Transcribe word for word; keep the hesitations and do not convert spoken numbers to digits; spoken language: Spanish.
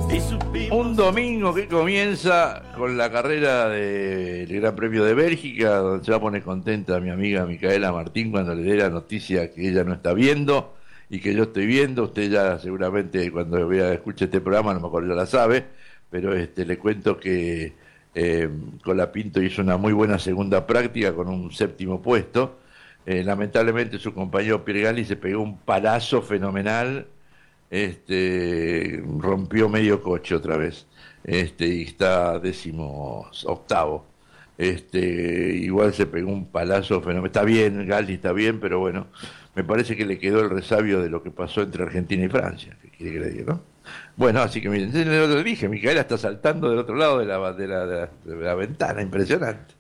Un domingo que comienza con la carrera del Gran Premio de Bélgica, donde se va a poner contenta mi amiga Micaela Martín cuando le dé la noticia que ella no está viendo y que yo estoy viendo. Usted ya seguramente cuando vea, escuche este programa, a lo mejor ya la sabe, pero este le cuento que eh, Colapinto hizo una muy buena segunda práctica con un séptimo puesto. Eh, lamentablemente su compañero Pirgali se pegó un palazo fenomenal. Este rompió medio coche otra vez, este y está décimo octavo. Este igual se pegó un palazo fenomenal. Está bien, Gali está bien, pero bueno, me parece que le quedó el resabio de lo que pasó entre Argentina y Francia. ¿Qué quiere que le diga, no? Bueno, así que miren, le dije, Micaela está saltando del otro lado de la, de la, de la, de la ventana, impresionante.